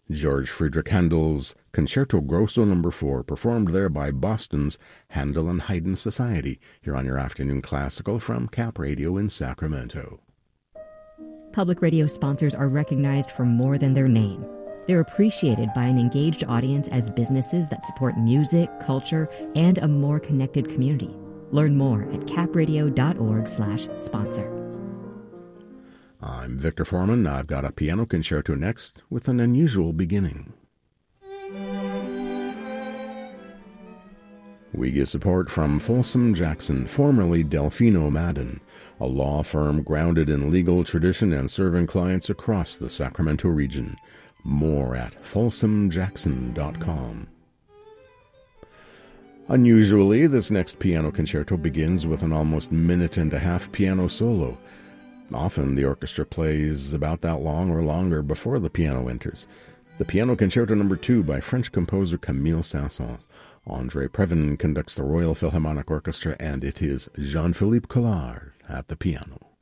George Friedrich Handel's Concerto Grosso No. 4, performed there by Boston's Handel and Haydn Society, here on your Afternoon Classical from Cap Radio in Sacramento. Public radio sponsors are recognized for more than their name. They're appreciated by an engaged audience as businesses that support music, culture, and a more connected community. Learn more at capradio.org/sponsor. I'm Victor Foreman. I've got a piano concerto next with an unusual beginning. We get support from Folsom Jackson, formerly Delfino Madden, a law firm grounded in legal tradition and serving clients across the Sacramento region. More at folsomjackson.com. Unusually, this next piano concerto begins with an almost minute-and-a-half piano solo. Often the orchestra plays about that long or longer before the piano enters. The Piano Concerto No. 2 by French composer Camille Saint-Saëns. André Previn conducts the Royal Philharmonic Orchestra, and it is Jean-Philippe Collard at the piano.